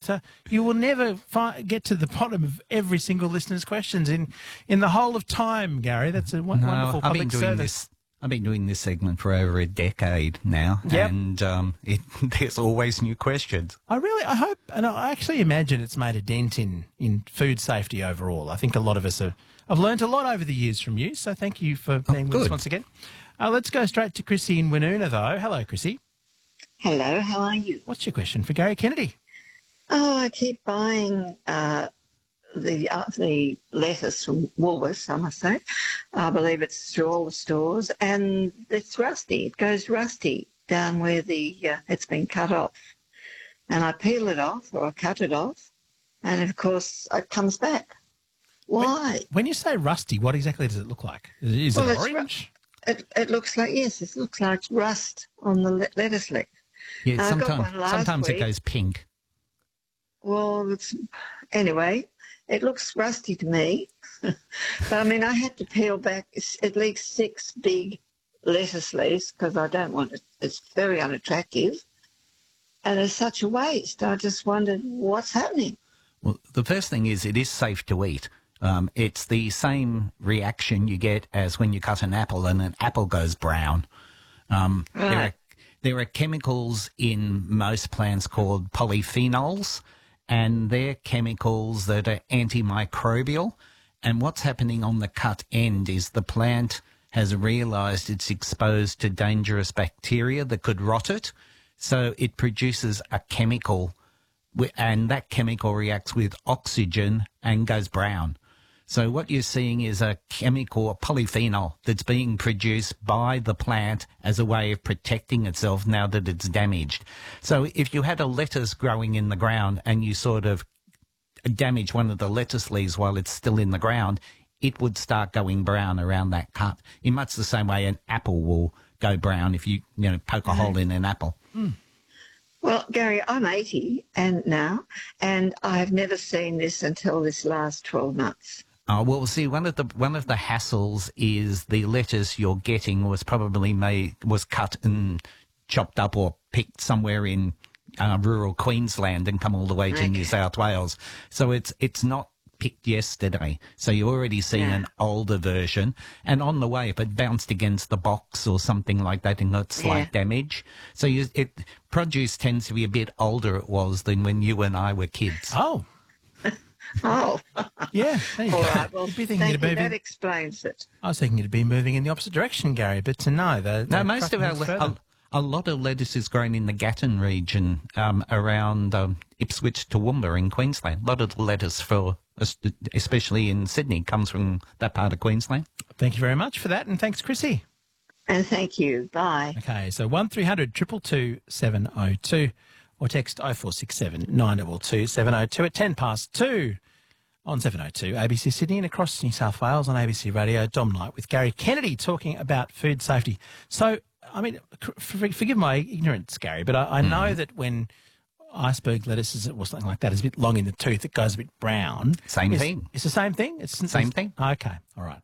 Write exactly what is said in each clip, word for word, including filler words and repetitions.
but uh, you will never fi- get to the bottom of every single listener's questions in, in the whole of time, Gary. That's a w- no, wonderful I've public been doing service. This, I've been doing this segment for over a decade now, Yep. and um, it, there's always new questions. I really, I hope, and I actually imagine it's made a dent in, in food safety overall. I think a lot of us have, have learnt a lot over the years from you, so thank you for being with us good. once again. Uh, let's go straight to Chrissy in Woonona, though. Hello, Chrissy. Hello, how are you? What's your question for Gary Kennedy? Oh, I keep buying uh, the uh, the lettuce from Woolworths, I must say. I believe it's through all the stores, and it's rusty. It goes rusty down where the uh, it's been cut off. And I peel it off or I cut it off, and of course it comes back. Why? When, when you say rusty, what exactly does it look like? Is, is Well, it it's ru- orange? It, it looks like, yes, it looks like rust on the le- lettuce leaf. Yeah, I got sometimes, one last sometimes it week. goes pink. Well, it's, anyway, it looks rusty to me. But, I mean, I had to peel back s- at least six big lettuce leaves because I don't want it. It's very unattractive. And it's such a waste. I just wondered what's happening. Well, the first thing is it is safe to eat. Um, it's the same reaction you get as when you cut an apple and an apple goes brown. Um, there, are, Right. there are chemicals in most plants called polyphenols, and they're chemicals that are antimicrobial. And what's happening on the cut end is the plant has realised it's exposed to dangerous bacteria that could rot it. So it produces a chemical, wi- and that chemical reacts with oxygen and goes brown. So what you're seeing is a chemical, a polyphenol, that's being produced by the plant as a way of protecting itself now that it's damaged. So if you had a lettuce growing in the ground and you sort of damage one of the lettuce leaves while it's still in the ground, it would start going brown around that cut. In much the same way an apple will go brown if you, you know, poke a hole in an apple. Well, Gary, I'm eighty and now, and I've never seen this until this last twelve months. Oh, well, see, one of the one of the hassles is the lettuce you're getting was probably made was cut and chopped up or picked somewhere in uh, rural Queensland and come all the way to Okay. New South Wales. So it's it's not picked yesterday. So you're already seeing Yeah. an older version. And on the way, if it bounced against the box or something like that and got slight Yeah. damage, so you, it produce tends to be a bit older it was than when you and I were kids. Oh, Oh, yeah. There you all go. right. Well, You'd be thinking thank it'd be you. That moving- explains it. I was thinking it'd be moving in the opposite direction, Gary, but to know that. No, most of our le- a, a lot of lettuce is grown in the Gatton region um, around um, Ipswich Toowoomba in Queensland. A lot of the lettuce for, especially in Sydney, comes from that part of Queensland. Thank you very much for that, and thanks, Chrissy. And thank you. Bye. Okay, so one three hundred two two two seven oh two or text oh four six seven nine two two seven oh two at ten past two on seven oh two A B C Sydney and across New South Wales on A B C Radio. Dom Knight with Gary Kennedy talking about food safety. So, I mean, for, forgive my ignorance, Gary, but I, I know that when iceberg lettuce is, or something like that is a bit long in the tooth, it goes a bit brown. Same It's- thing. It's the same thing? It's Same thing. Okay, all right.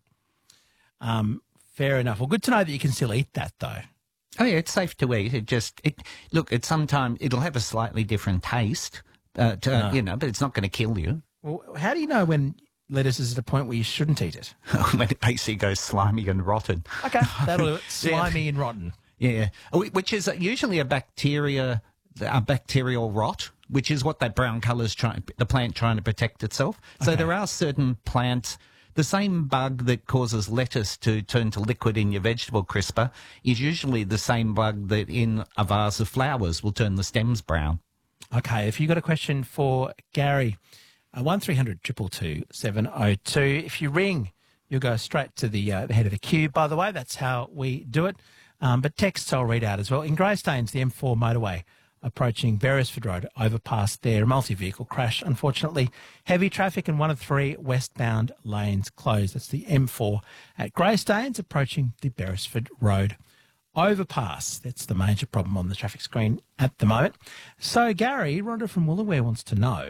Um, fair enough. Well, good to know that you can still eat that, though. Oh yeah, it's safe to eat. It just it look. It sometimes it'll have a slightly different taste, uh, to, No. you know, but it's not going to kill you Well, how do you know when lettuce is at a point where you shouldn't eat it? when it basically goes slimy and rotten. Okay, that'll do it. Slimy and rotten. Yeah, Wh- which is usually a bacteria, a bacterial rot, which is what that brown colour is trying, the plant trying to protect itself. So Okay. there are certain plants, the same bug that causes lettuce to turn to liquid in your vegetable crisper is usually the same bug that in a vase of flowers will turn the stems brown. Okay, if you've got a question for Gary, uh, one three hundred two two two seven oh two. If you ring, you'll go straight to the, uh, the head of the queue. By the way, that's how we do it. Um, but texts I'll read out as well. In Greystanes, the M four motorway approaching Beresford Road overpass there. A multi-vehicle crash, unfortunately. Heavy traffic and one of three westbound lanes closed. That's the M four at Greystanes approaching the Beresford Road overpass. That's the major problem on the traffic screen at the moment. So, Gary, Rhonda from Wollaware wants to know,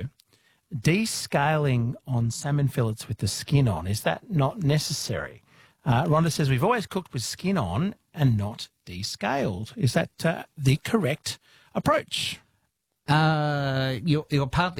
descaling on salmon fillets with the skin on, is that not necessary? Uh, Rhonda says, we've always cooked with skin on and not descaled. Is that uh, the correct approach? Uh, you're, you're partly